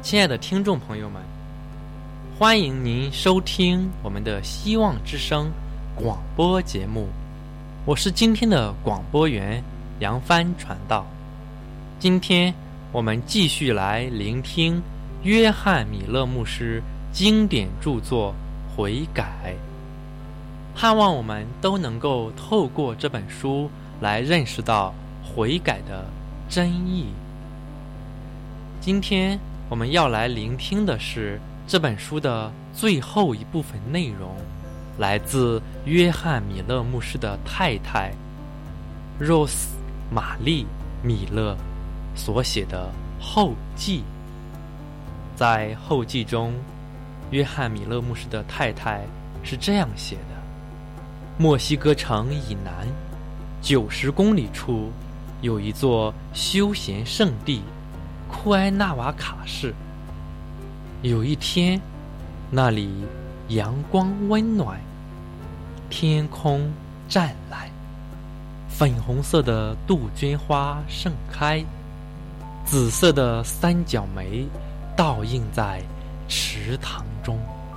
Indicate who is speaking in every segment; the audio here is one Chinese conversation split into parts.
Speaker 1: 亲爱的听众朋友们，欢迎您收听我们的希望之声广播节目，我是今天的广播员杨帆传道。今天我们继续来聆听约翰米勒牧师经典著作《悔改》，盼望我们都能够透过这本书来认识到悔改的真意。今天我们要来聆听的是这本书的最后一部分内容，来自约翰米勒牧师的太太 Rose 玛丽米勒所写的后记。在后记中，约翰米勒牧师的太太是这样写的：墨西哥城以南90公里处有一座休闲圣地库埃纳瓦卡市。有一天，那里阳光温暖，天空湛蓝，粉红色的杜鹃花盛开，紫色的三角梅倒映在池塘中。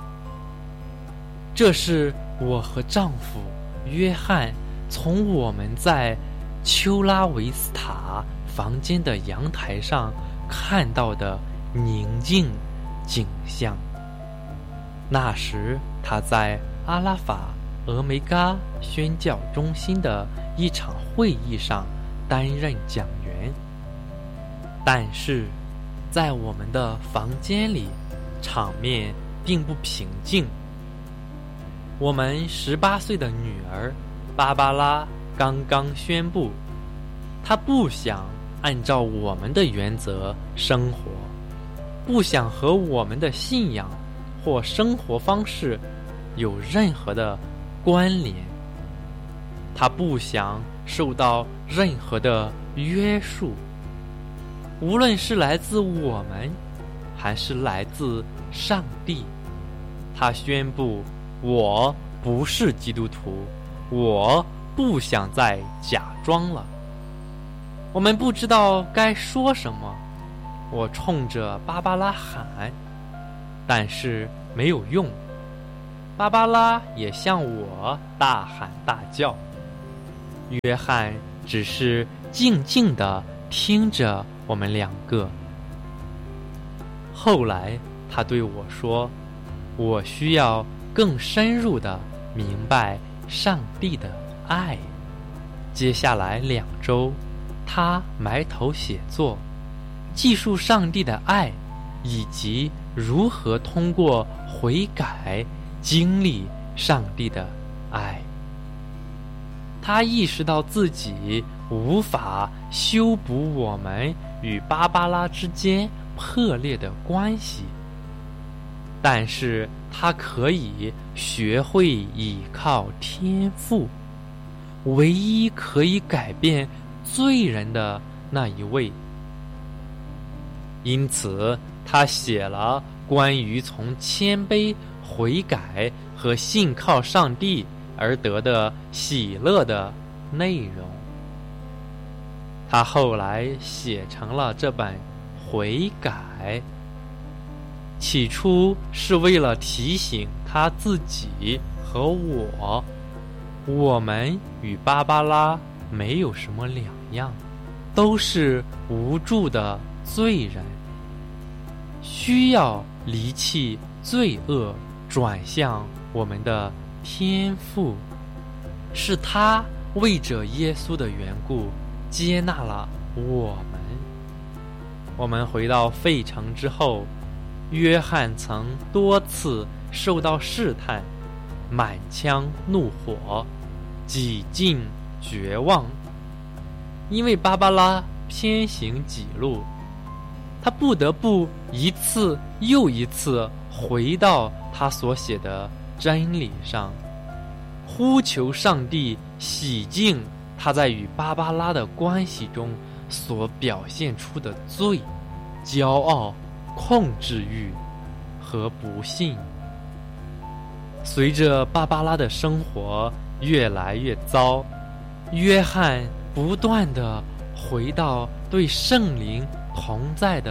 Speaker 1: 这是我和丈夫约翰从我们在丘拉维斯塔房间的阳台上看到的宁静景象。那时他在阿拉法俄梅嘎宣教中心的一场会议上担任讲员，但是在我们的房间里场面并不平静。我们18岁的女儿芭芭拉刚刚宣布，她不想按照我们的原则生活，不想和我们的信仰或生活方式有任何的关联，她不想受到任何的约束，无论是来自我们还是来自上帝。她宣布，我不是基督徒，我不想再假装了。我们不知道该说什么，我冲着芭芭拉喊，但是没有用。芭芭拉也向我大喊大叫，约翰只是静静地听着我们两个。后来他对我说，我需要更深入地明白上帝的爱。接下来2周，他埋头写作，记述上帝的爱，以及如何通过悔改经历上帝的爱。他意识到自己无法修补我们与芭芭拉之间破裂的关系，但是他可以学会倚靠天父，唯一可以改变罪人的那一位。因此他写了关于从谦卑、悔改和信靠上帝而得的喜乐的内容。他后来写成了这本《悔改》，起初是为了提醒他自己和我们与芭芭拉没有什么两样，都是无助的罪人，需要离弃罪恶，转向我们的天父。是他为着耶稣的缘故接纳了我们。我们回到费城之后，约翰曾多次受到试探，满腔怒火，几近绝望。因为芭芭拉偏行己路，他不得不一次又一次回到他所写的真理上，呼求上帝洗净他在与芭芭拉的关系中所表现出的罪、骄傲、控制欲和不信。随着芭芭拉的生活越来越糟，约翰不断地回到对圣灵同在的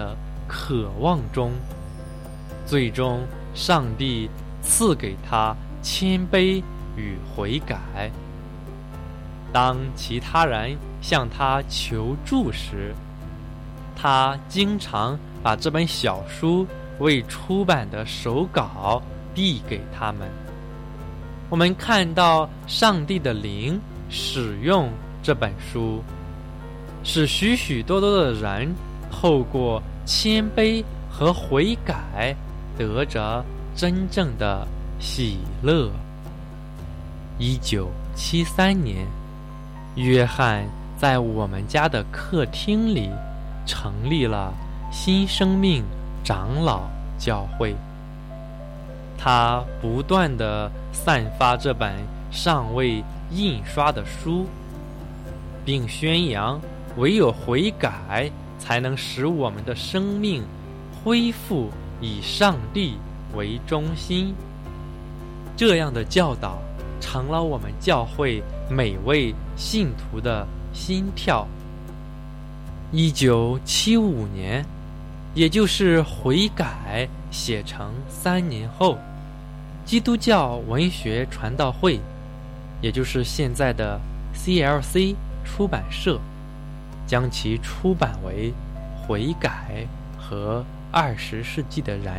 Speaker 1: 渴望中，最终上帝赐给他谦卑与悔改。当其他人向他求助时，他经常把这本小书未出版的手稿递给他们。我们看到上帝的灵使用这本书，使许许多多的人透过谦卑和悔改得着真正的喜乐。1973年，约翰在我们家的客厅里成立了新生命长老教会。他不断地散发这本尚未印刷的书，并宣扬唯有悔改才能使我们的生命恢复以上帝为中心。这样的教导成了我们教会每位信徒的心跳。1975年，也就是悔改写成3年后，基督教文学传道会，也就是现在的 CLC 出版社，将其出版为《悔改和20世纪的人》。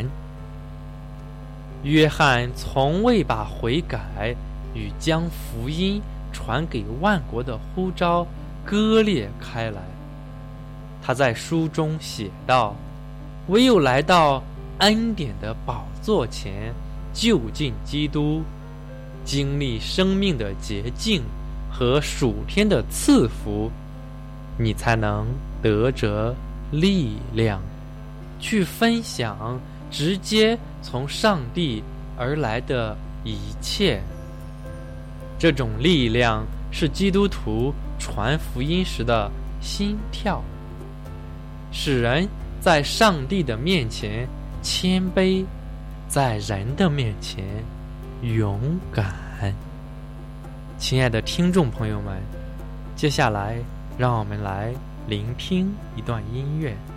Speaker 1: 约翰从未把悔改与将福音传给万国的呼召割裂开来。他在书中写道，唯有来到恩典的宝座前，就近基督，经历生命的洁净和属天的赐福，你才能得着力量，去分享直接从上帝而来的一切。这种力量是基督徒传福音时的心跳，使人在上帝的面前谦卑，在人的面前勇敢。亲爱的听众朋友们，接下来让我们来聆听一段音乐。